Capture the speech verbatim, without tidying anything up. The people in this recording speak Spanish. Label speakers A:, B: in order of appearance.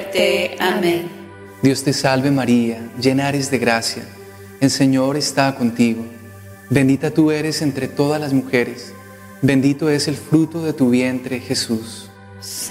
A: muerte. Amén.
B: Dios te salve María, llena eres de gracia, el Señor está contigo. Bendita tú eres entre todas las mujeres, bendito es el fruto de tu vientre, Jesús.